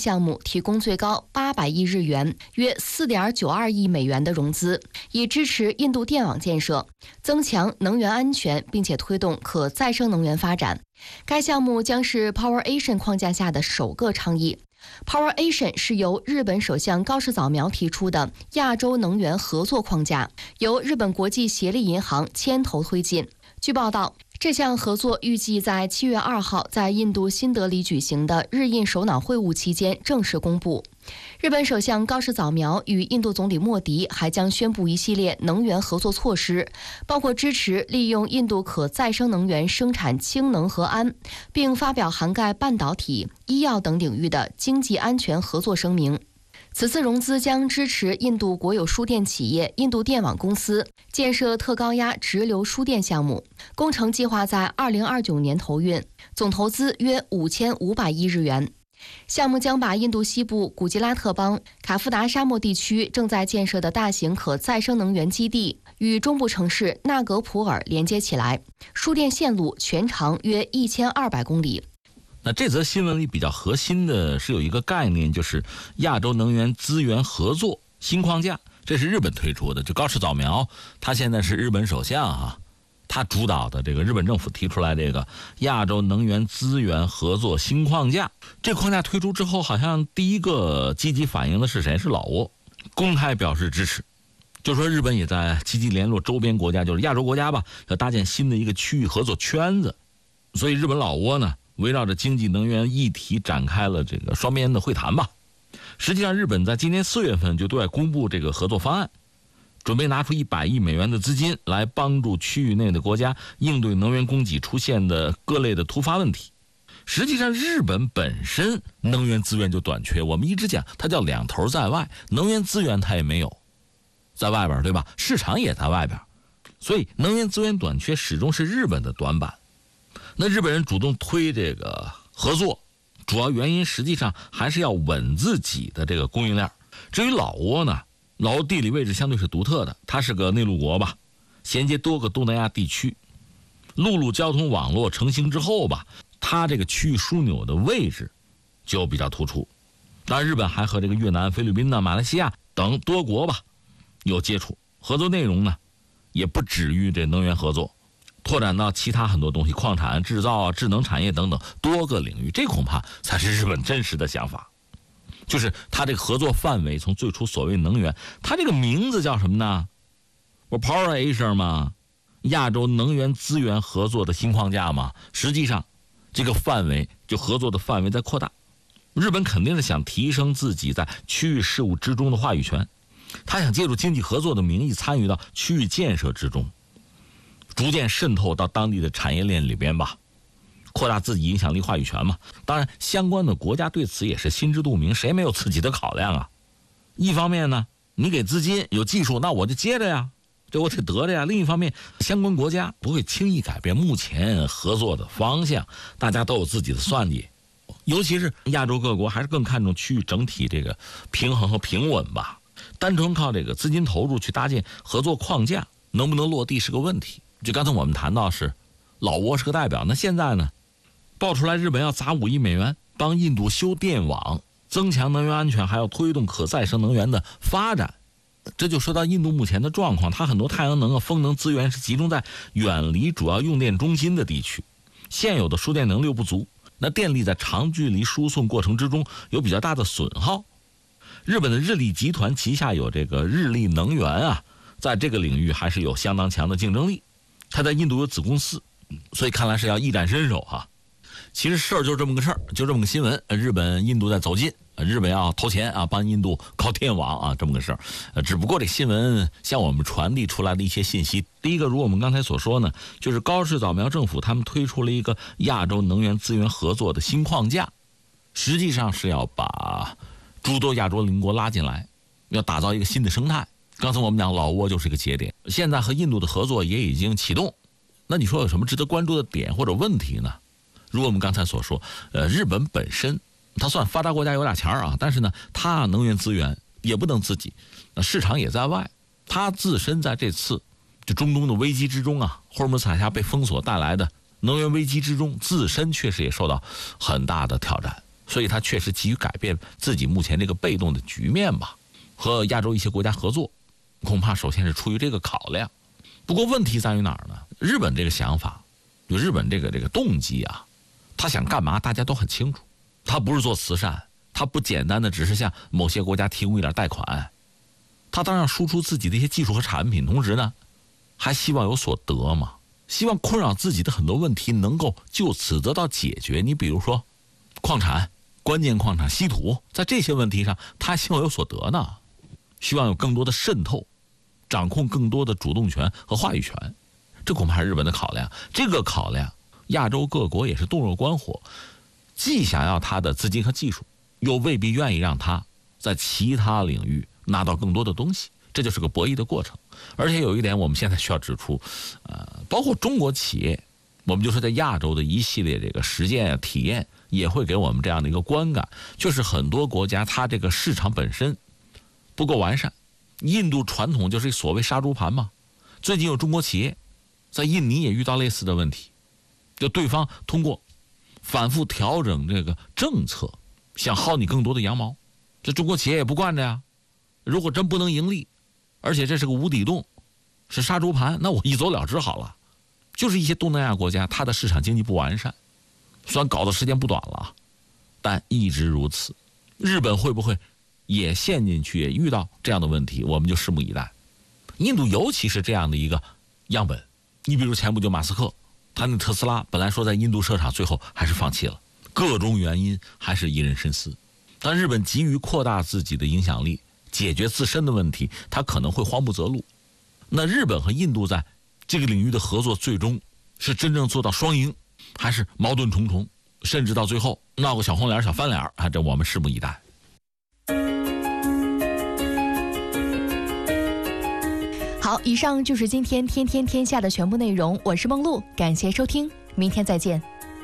项目提供最高800亿日元，约4.92亿美元的融资，以支持印度电网建设，增强能源安全，并且推动可再生能源发展。该项目将是 Power Asian 框架下的首个倡议。Power Asian 是由日本首相高市早苗提出的亚洲能源合作框架，由日本国际协力银行牵头推进。据报道，这项合作预计在7月2号在印度新德里举行的日印首脑会晤期间正式公布。日本首相高市早苗与印度总理莫迪还将宣布一系列能源合作措施，包括支持利用印度可再生能源生产氢能和铵，并发表涵盖半导体、医药等领域的经济安全合作声明。此次融资将支持印度国有输电企业印度电网公司建设特高压直流输电项目，工程计划在2029年投运，总投资约5500亿日元。项目将把印度西部古吉拉特邦卡夫达沙漠地区正在建设的大型可再生能源基地与中部城市纳格普尔连接起来，输电线路全长约1200公里。 那这则新闻里比较核心的是有一个概念，就是亚洲能源资源合作新框架，这是日本推出的。就高市早苗，他现在是日本首相啊，他主导的这个日本政府提出来这个亚洲能源资源合作新框架。这框架推出之后，好像第一个积极反应的是谁？是老挝，公开表示支持。就说日本也在积极联络周边国家，就是亚洲国家吧，要搭建新的一个区域合作圈子。所以日本老挝呢，围绕着经济能源议题展开了这个双边的会谈吧。实际上日本在今年4月份就对外公布这个合作方案，准备拿出100亿美元的资金来帮助区域内的国家应对能源供给出现的各类的突发问题。实际上日本本身能源资源就短缺，我们一直讲它叫两头在外，能源资源它也没有在外边，对吧？市场也在外边，所以能源资源短缺始终是日本的短板。那日本人主动推这个合作，主要原因实际上还是要稳自己的这个供应链。至于老挝呢，老挝地理位置相对是独特的，它是个内陆国吧，衔接多个东南亚地区，陆路交通网络成型之后吧，它这个区域枢纽的位置就比较突出。当然日本还和这个越南、菲律宾、马来西亚等多国吧有接触，合作内容呢也不止于这能源合作，拓展到其他很多东西，矿产制造啊、智能产业等等多个领域，这恐怕才是日本真实的想法。就是它这个合作范围从最初所谓能源，它这个名字叫什么呢？我 Power Asia 嘛，亚洲能源资源合作的新框架嘛。实际上这个范围就合作的范围在扩大，日本肯定是想提升自己在区域事务之中的话语权，他想借助经济合作的名义参与到区域建设之中，逐渐渗透到当地的产业链里边吧，扩大自己影响力话语权嘛。当然相关的国家对此也是心知肚明，谁没有自己的考量啊？一方面呢，你给资金有技术，那我就接着呀，这我得得着呀。另一方面，相关国家不会轻易改变目前合作的方向，大家都有自己的算计，尤其是亚洲各国还是更看重区域整体这个平衡和平稳吧。单纯靠这个资金投入去搭建合作框架，能不能落地是个问题。就刚才我们谈到是老挝是个代表，那现在呢爆出来日本要砸5亿美元帮印度修电网，增强能源安全，还要推动可再生能源的发展。这就说到印度目前的状况，它很多太阳能风能资源是集中在远离主要用电中心的地区，现有的输电能力不足，那电力在长距离输送过程之中有比较大的损耗。日本的日立集团旗下有这个日立能源啊，在这个领域还是有相当强的竞争力，它在印度有子公司，所以看来是要一展身手哈。其实事儿就这么个事儿，就这么个新闻，日本印度在走近，日本要投钱啊，帮印度搞电网啊，这么个事儿。只不过这新闻向我们传递出来的一些信息，第一个如我们刚才所说呢，就是高市早苗政府他们推出了一个亚洲能源资源合作的新框架，实际上是要把诸多亚洲邻国拉进来，要打造一个新的生态。刚才我们讲老挝就是一个节点，现在和印度的合作也已经启动。那你说有什么值得关注的点或者问题呢？如我们刚才所说，日本本身它算发达国家有点钱啊，但是呢，它能源资源也不能自己，市场也在外，它自身在这次这中东的危机之中啊，霍尔木兹海峡被封锁带来的能源危机之中，自身确实也受到很大的挑战。 所以他确实急于改变自己目前这个被动的局面吧，和亚洲一些国家合作，恐怕首先是出于这个考量。不过问题在于哪儿呢？日本这个想法，就日本这个动机啊，他想干嘛大家都很清楚，他不是做慈善，他不简单的只是向某些国家提供一点贷款，他当然输出自己的一些技术和产品，同时呢还希望有所得嘛，希望困扰自己的很多问题能够就此得到解决。你比如说矿产、关键矿产、稀土，在这些问题上他希望有所得呢，希望有更多的渗透，掌控更多的主动权和话语权，这恐怕是日本的考量。这个考量亚洲各国也是洞若观火，既想要他的资金和技术，又未必愿意让他在其他领域拿到更多的东西，这就是个博弈的过程。而且有一点我们现在需要指出，包括中国企业，我们就说在亚洲的一系列这个实践体验也会给我们这样的一个观感，就是很多国家它这个市场本身不够完善。印度传统就是所谓杀猪盘嘛，最近有中国企业在印尼也遇到类似的问题，就对方通过反复调整这个政策想薅你更多的羊毛，这中国企业也不惯着呀。如果真不能盈利，而且这是个无底洞，是杀猪盘，那我一走了之好了。就是一些东南亚国家它的市场经济不完善，虽然搞的时间不短了，但一直如此。日本会不会也陷进去，也遇到这样的问题，我们就拭目以待。印度尤其是这样的一个样本，你比如前不久马斯克他那特斯拉本来说在印度设厂，最后还是放弃了，各种原因还是引人深思。但日本急于扩大自己的影响力，解决自身的问题，他可能会慌不择路。那日本和印度在这个领域的合作，最终是真正做到双赢，还是矛盾重重，甚至到最后闹个小红脸小翻脸，这我们拭目以待。 好，以上就是今天天天天下的全部内容，我是梦露，感谢收听，明天再见。